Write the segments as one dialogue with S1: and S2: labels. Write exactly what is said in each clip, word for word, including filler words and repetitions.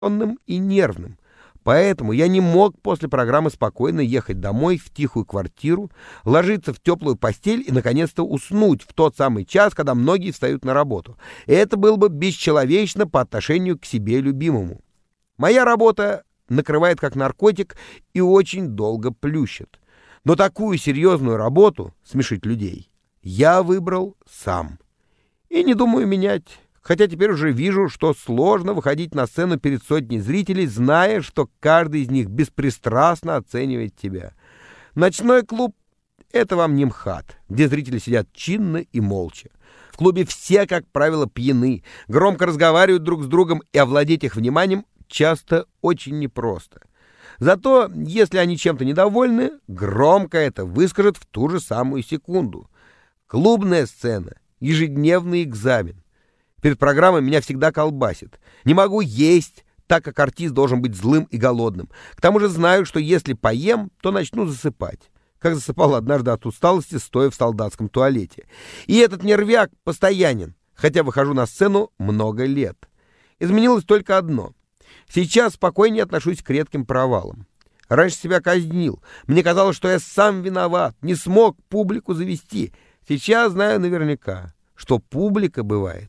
S1: сонным и нервным. Поэтому я не мог после программы спокойно ехать домой в тихую квартиру, ложиться в теплую постель и, наконец-то, уснуть в тот самый час, когда многие встают на работу. И это было бы бесчеловечно по отношению к себе любимому. Моя работа накрывает как наркотик и очень долго плющит. Но такую серьезную работу, смешить людей, я выбрал сам. И не думаю менять. Хотя теперь уже вижу, что сложно выходить на сцену перед сотней зрителей, зная, что каждый из них беспристрастно оценивает тебя. Ночной клуб — это вам не МХАТ, где зрители сидят чинно и молча. В клубе все, как правило, пьяны, громко разговаривают друг с другом, и овладеть их вниманием часто очень непросто. Зато, если они чем-то недовольны, громко это выскажут в ту же самую секунду. Клубная сцена — ежедневный экзамен. Перед программой меня всегда колбасит. Не могу есть, так как артист должен быть злым и голодным. К тому же знаю, что если поем, то начну засыпать. Как засыпал однажды от усталости, стоя в солдатском туалете. И этот нервяк постоянен, хотя выхожу на сцену много лет. Изменилось только одно. Сейчас спокойнее отношусь к редким провалам. Раньше себя казнил. Мне казалось, что я сам виноват, не смог публику завести. Сейчас знаю наверняка, что публика бывает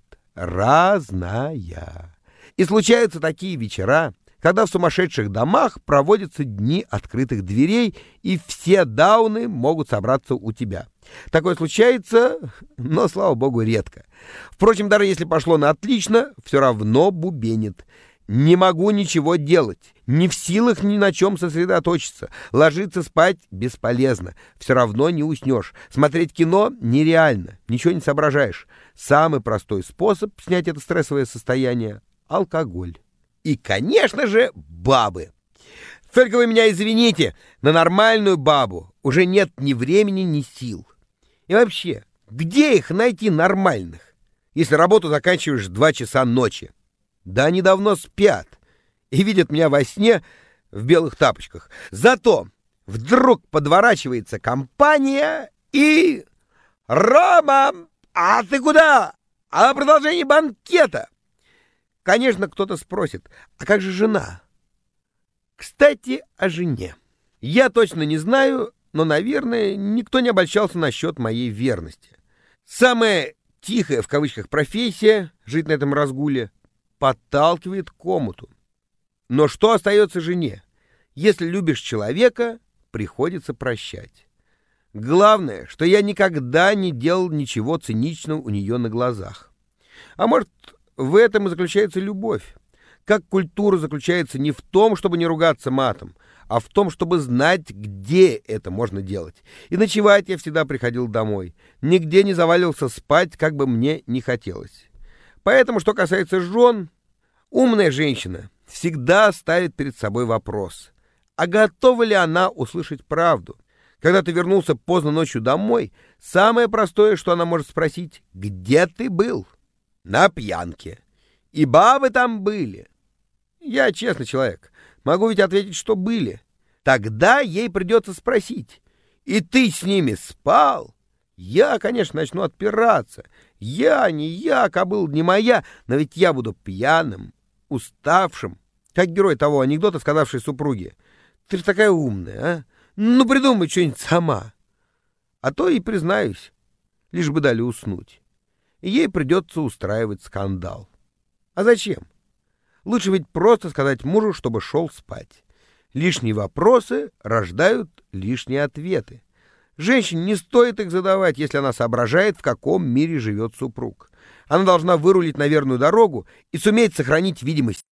S1: разная. И случаются такие вечера, когда в сумасшедших домах проводятся дни открытых дверей, и все дауны могут собраться у тебя. Такое случается, но, слава богу, редко. Впрочем, даже если пошло на отлично, все равно бубенит. Не могу ничего делать, не в силах ни на чем сосредоточиться. Ложиться спать бесполезно, все равно не уснешь. Смотреть кино нереально, ничего не соображаешь. Самый простой способ снять это стрессовое состояние — алкоголь. И, конечно же, бабы. Только вы меня извините, на нормальную бабу уже нет ни времени, ни сил. И вообще, где их найти нормальных, если работу заканчиваешь в два часа ночи? Да они давно спят и видят меня во сне в белых тапочках. Зато вдруг подворачивается компания и... «Рома, а ты куда? А продолжение банкета?» Конечно, кто-то спросит, а как же жена? Кстати, о жене. Я точно не знаю, но, наверное, никто не обольщался насчет моей верности. Самая «тихая» в кавычках профессия, жить на этом разгуле, подталкивает к омуту. Но что остается жене? Если любишь человека, приходится прощать. Главное, что я никогда не делал ничего циничного у нее на глазах. А может, в этом и заключается любовь. Как культура заключается не в том, чтобы не ругаться матом, а в том, чтобы знать, где это можно делать. И ночевать я всегда приходил домой. Нигде не заваливался спать, как бы мне не хотелось. Поэтому, что касается жен, умная женщина всегда ставит перед собой вопрос, а готова ли она услышать правду? Когда ты вернулся поздно ночью домой, самое простое, что она может спросить: где ты был? На пьянке. И бабы там были. Я честный человек, могу ведь ответить, что были. Тогда ей придется спросить: и ты с ними спал? Я, конечно, начну отпираться. Я не я, кобыла не моя, но ведь я буду пьяным, уставшим, как герой того анекдота, сказавший супруге: ты же такая умная, а? Ну, придумай что-нибудь сама. А то и признаюсь, лишь бы дали уснуть. И ей придется устраивать скандал. А зачем? Лучше ведь просто сказать мужу, чтобы шел спать. Лишние вопросы рождают лишние ответы. Женщине не стоит их задавать, если она соображает, в каком мире живет супруг. Она должна вырулить на верную дорогу и суметь сохранить видимость